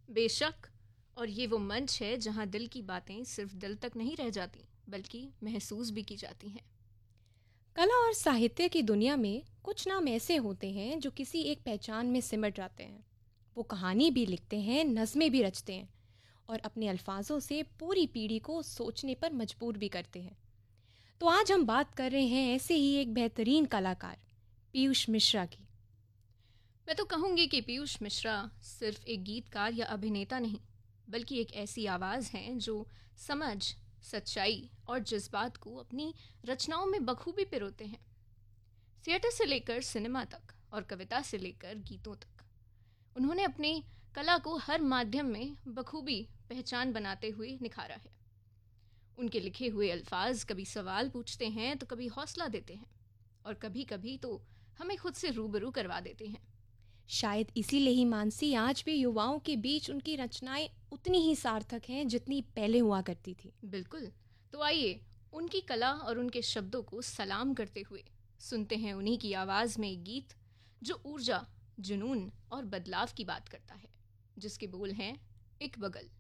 बेशक। और ये वो मंच है जहाँ दिल की बातें सिर्फ दिल तक नहीं रह जाती, बल्कि महसूस भी की जाती हैं। कला और साहित्य की दुनिया में कुछ नाम ऐसे होते हैं जो किसी एक पहचान में सिमट जाते हैं। वो कहानी भी लिखते हैं, नज़में भी रचते हैं और अपने अल्फाजों से पूरी पीढ़ी को सोचने पर मजबूर भी करते हैं। तो आज हम बात कर रहे हैं ऐसे ही एक बेहतरीन कलाकार पीयूष मिश्रा की। मैं तो कहूँगी कि पीयूष मिश्रा सिर्फ एक गीतकार या अभिनेता नहीं, बल्कि एक ऐसी आवाज़ है जो समझ, सच्चाई और जज्बात को अपनी रचनाओं में बखूबी पिरोते हैं। थिएटर से लेकर सिनेमा तक और कविता से लेकर गीतों तक, उन्होंने अपनी कला को हर माध्यम में बखूबी पहचान बनाते हुए निखारा है। उनके लिखे हुए अल्फाज कभी सवाल पूछते हैं तो कभी हौसला देते हैं, और कभी कभी तो हमें खुद से रूबरू करवा देते हैं। शायद इसीलिए ही मानसी आज भी युवाओं के बीच उनकी रचनाएं उतनी ही सार्थक हैं जितनी पहले हुआ करती थी। बिल्कुल। तो आइए उनकी कला और उनके शब्दों को सलाम करते हुए सुनते हैं उन्हीं की आवाज़ में एक गीत जो ऊर्जा, जुनून और बदलाव की बात करता है, जिसके बोल हैं एक बगल।